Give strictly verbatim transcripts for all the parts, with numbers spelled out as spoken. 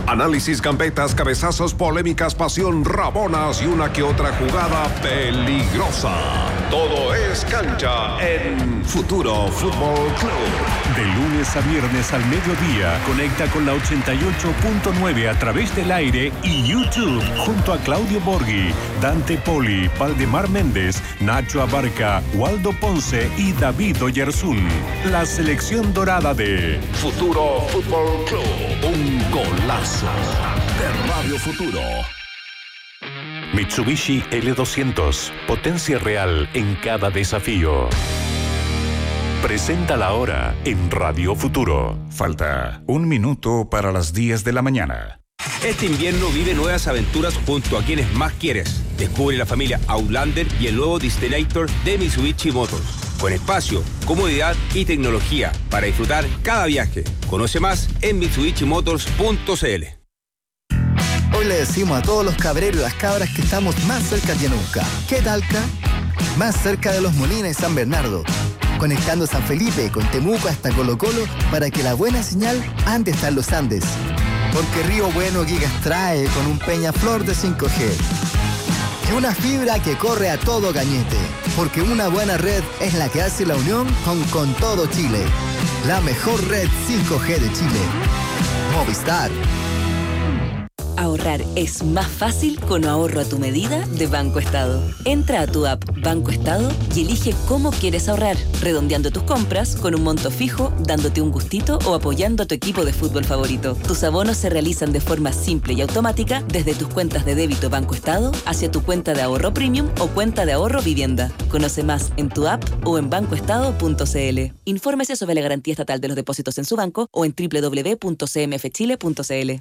Análisis, gambetas, cabezazos, polémicas, pasión, rabonas y una que otra jugada peligrosa. Todo es cancha en Futuro Fútbol Club. De lunes a viernes al mediodía, conecta con la ochenta y ocho punto nueve a través del aire y YouTube, junto a Claudio Borghi, Dante Poli, Valdemar Méndez, Nacho Abarca, Waldo Ponce y David Oyarzún. La selección dorada de Futuro Fútbol Club. Un golazo de Radio Futuro. Mitsubishi L doscientos, potencia real en cada desafío. Presenta la hora en Radio Futuro. Falta un minuto para las diez de la mañana. Este invierno vive nuevas aventuras junto a quienes más quieres. Descubre la familia Outlander y el nuevo Destinator de Mitsubishi Motors. Con espacio, comodidad y tecnología para disfrutar cada viaje. Conoce más en mitsubishi motors punto c l. Hoy le decimos a todos los cabreros y las cabras que estamos más cerca que nunca. ¿Qué Talca? Más cerca de Los Molinos y San Bernardo. Conectando San Felipe con Temuco hasta Colo Colo para que la buena señal ande hasta los Andes. Porque Río Bueno Gigas trae con un Peñaflor de cinco G. Y una fibra que corre a todo cañete. Porque una buena red es la que hace la unión con, con todo Chile. La mejor red cinco G de Chile. Movistar. Ahorrar es más fácil con ahorro a tu medida de Banco Estado. Entra a tu app Banco Estado y elige cómo quieres ahorrar, redondeando tus compras con un monto fijo, dándote un gustito o apoyando a tu equipo de fútbol favorito. Tus abonos se realizan de forma simple y automática desde tus cuentas de débito Banco Estado hacia tu cuenta de ahorro premium o cuenta de ahorro vivienda. Conoce más en tu app o en banco estado punto c l. Infórmese sobre la garantía estatal de los depósitos en su banco o en doble u doble u doble u punto c m f chile punto c l.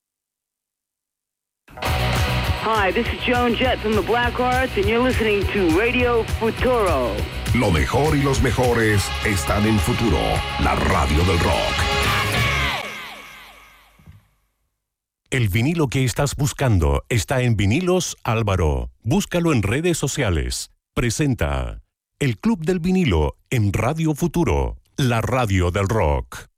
Hi, this is Joan Jett from the Blackhearts, and you're listening to Radio Futuro. Lo mejor y los mejores están en Futuro, la radio del rock. El vinilo que estás buscando está en Vinilos Álvaro. Búscalo en redes sociales. Presenta El Club del Vinilo en Radio Futuro, la radio del rock.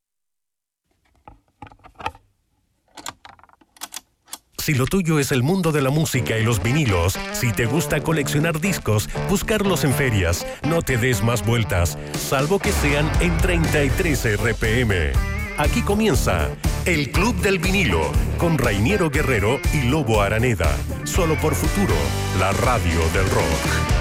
Si lo tuyo es el mundo de la música y los vinilos, si te gusta coleccionar discos, buscarlos en ferias, no te des más vueltas, salvo que sean en treinta y tres R P M. Aquí comienza El Club del Vinilo, con Rainiero Guerrero y Lobo Araneda. Solo por Futuro, la radio del rock.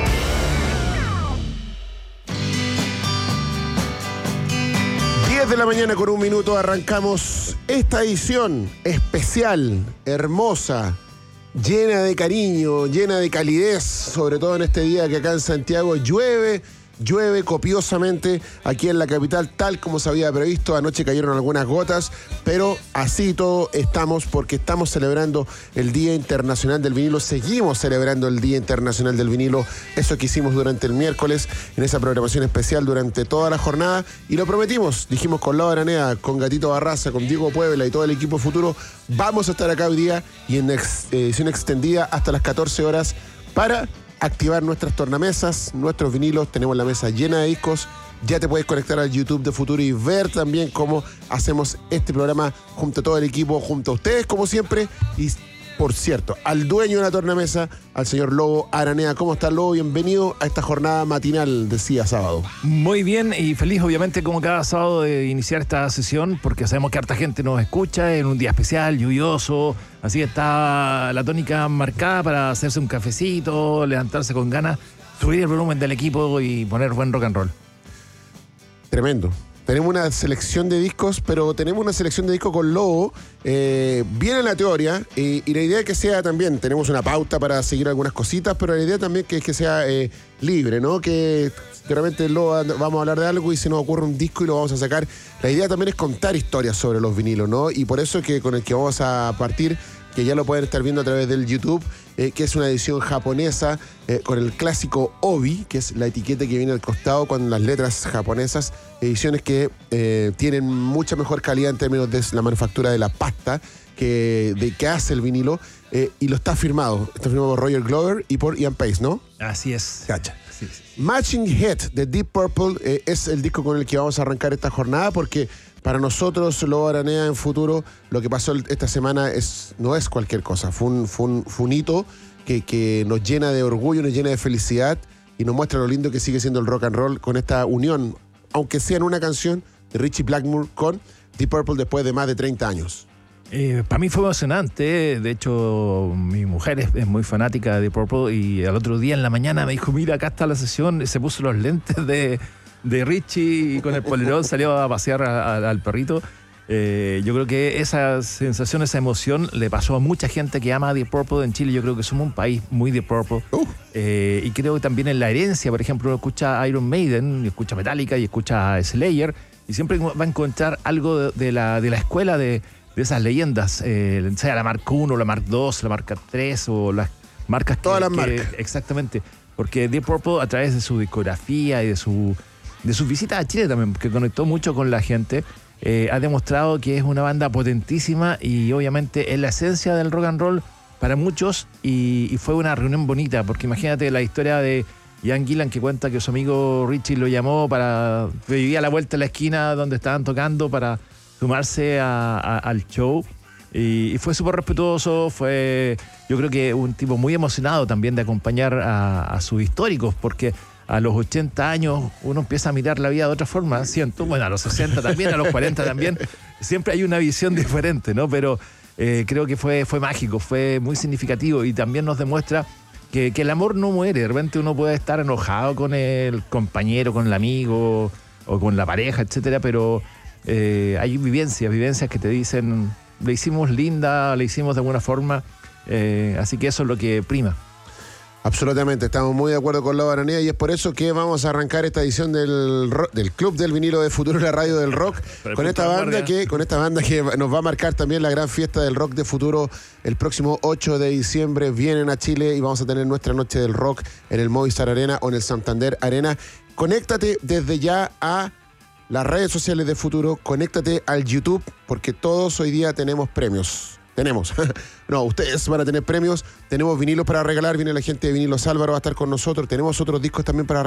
diez de la mañana con un minuto arrancamos esta edición especial, hermosa, llena de cariño, llena de calidez, sobre todo en este día que acá en Santiago llueve, llueve copiosamente aquí en la capital, tal como se había previsto. Anoche cayeron algunas gotas, pero así todo estamos, porque estamos celebrando el Día Internacional del Vinilo. Seguimos celebrando el Día Internacional del Vinilo, eso que hicimos durante el miércoles, en esa programación especial durante toda la jornada, y lo prometimos, dijimos con Laura Araneda, con Gatito Barraza, con Diego Puebla y todo el equipo Futuro, vamos a estar acá hoy día y en ex, edición extendida hasta las catorce horas para activar nuestras tornamesas, nuestros vinilos. Tenemos la mesa llena de discos. Ya te puedes conectar al YouTube de Futuro y ver también cómo hacemos este programa junto a todo el equipo, junto a ustedes como siempre. Y por cierto, al dueño de la tornamesa, al señor Lobo Araneda. ¿Cómo está, Lobo? Bienvenido a esta jornada matinal de día sábado. Muy bien y feliz obviamente como cada sábado de iniciar esta sesión, porque sabemos que harta gente nos escucha en un día especial, lluvioso. Así está la tónica marcada para hacerse un cafecito, levantarse con ganas, subir el volumen del equipo y poner buen rock and roll. Tremendo. Tenemos una selección de discos, pero tenemos una selección de discos con Lobo, eh, bien en la teoría, y, y la idea es que sea también, tenemos una pauta para seguir algunas cositas, pero la idea también que es que sea eh, libre, ¿no? Que de repente Lobo vamos a hablar de algo y se nos ocurre un disco y lo vamos a sacar. La idea también es contar historias sobre los vinilos, ¿no? Y por eso es que con el que vamos a partir, que ya lo pueden estar viendo a través del YouTube, eh, que es una edición japonesa eh, con el clásico Obi, que es la etiqueta que viene al costado con las letras japonesas, ediciones que eh, tienen mucha mejor calidad en términos de la manufactura de la pasta que, de, que hace el vinilo, eh, y lo está firmado, está firmado por Roger Glover y por Ian Pace, ¿no? Así es. Cacha. Sí, sí. Matching Head de Deep Purple eh, es el disco con el que vamos a arrancar esta jornada, porque para nosotros, Lobo Aranea, en Futuro, lo que pasó esta semana es, no es cualquier cosa. Fue un, fue un, fue un hito que, que nos llena de orgullo, nos llena de felicidad y nos muestra lo lindo que sigue siendo el rock and roll con esta unión, aunque sea en una canción de Ritchie Blackmore con Deep Purple después de más de treinta años. Eh, para mí fue emocionante. De hecho, mi mujer es, es muy fanática de Deep Purple y al otro día en la mañana me dijo, mira, acá está la sesión. Y se puso los lentes de, de Ritchie y con el polerón salió a pasear a, a, al perrito. Eh, yo creo que esa sensación, esa emoción le pasó a mucha gente que ama a Deep Purple en Chile. Yo creo que somos un país muy Deep Purple. Uh. Eh, y creo que también en la herencia, por ejemplo, uno escucha Iron Maiden, y escucha Metallica y escucha Slayer, y siempre va a encontrar algo de, de, la, de la escuela de, de esas leyendas, eh, sea la marca uno, la marca dos, la marca tres o las marcas que... Todas las que, marcas. Exactamente. Porque Deep Purple, a través de su discografía y de su de sus visitas a Chile también, que conectó mucho con la gente, Eh, ha demostrado que es una banda potentísima y obviamente es la esencia del rock and roll para muchos y, y fue una reunión bonita, porque imagínate la historia de Ian Gillan, que cuenta que su amigo Richie lo llamó para, vivía a la vuelta de la esquina donde estaban tocando para sumarse a, a, al show y, y fue súper respetuoso, fue yo creo que un tipo muy emocionado también de acompañar a, a sus históricos, porque a los ochenta años uno empieza a mirar la vida de otra forma, siento, bueno, a los sesenta también, a los cuarenta también, siempre hay una visión diferente, ¿no? Pero eh, creo que fue, fue mágico, fue muy significativo y también nos demuestra que, que el amor no muere. De repente uno puede estar enojado con el compañero, con el amigo o con la pareja, etcétera, pero eh, hay vivencias, vivencias que te dicen, le hicimos linda, le hicimos de alguna forma, eh, así que eso es lo que prima. Absolutamente, estamos muy de acuerdo con Lobo Aranea y es por eso que vamos a arrancar esta edición del, rock, del Club del Vinilo de Futuro, la radio del rock, con esta banda que con esta banda que nos va a marcar también la gran fiesta del rock de Futuro el próximo ocho de diciembre. Vienen a Chile y vamos a tener nuestra noche del rock en el Movistar Arena o en el Santander Arena. Conéctate desde ya a las redes sociales de Futuro, conéctate al YouTube, porque todos hoy día tenemos premios. Tenemos. No, ustedes van a tener premios. Tenemos vinilos para regalar. Viene la gente de Vinilos Álvaro, va a estar con nosotros. Tenemos otros discos también para regalar.